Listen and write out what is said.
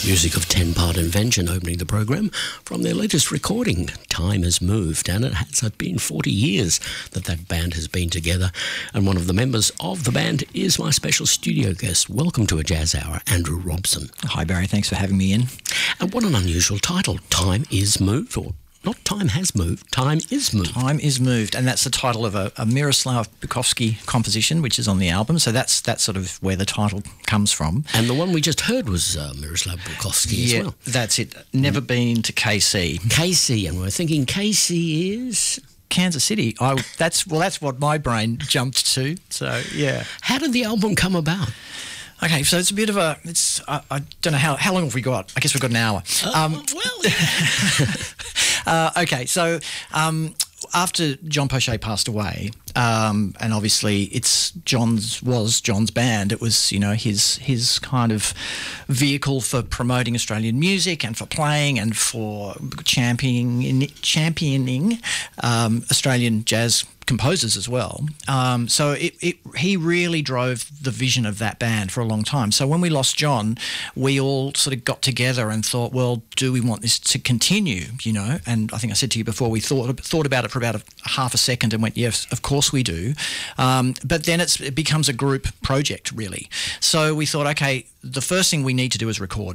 Music of 10 Part Invention opening the program from their latest recording, Time Has Moved, and it has been 40 years that band has been together, and one of the members of the band is my special studio guest. Welcome to A Jazz Hour, Andrew Robson. Hi Barry, thanks for having me in. And what an unusual title, Time Is Moved, or not Time Has Moved, Time Is Moved. Time Is Moved, and that's the title of a Miroslav Bukowski composition, which is on the album, so that's sort of where the title comes from. And the one we just heard was Miroslav Bukowski as well. That's it. Never been to KC. KC, and we're thinking KC is... Kansas City. That's what my brain jumped to, so yeah. How did the album come about? Okay, so it's a bit of a... I don't know, how long have we got? I guess we've got an hour. Okay, so after John Poche passed away, and obviously it's John's band. It was, his kind of vehicle for promoting Australian music and for playing and for championing Australian jazz composers as well. So he really drove the vision of that band for a long time. So when we lost John, we all sort of got together and thought, well, do we want this to continue, And I think I said to you before, we thought about it for about half a second and went, yes, of course we do. But then it becomes a group project, really. So we thought, okay, the first thing we need to do is record.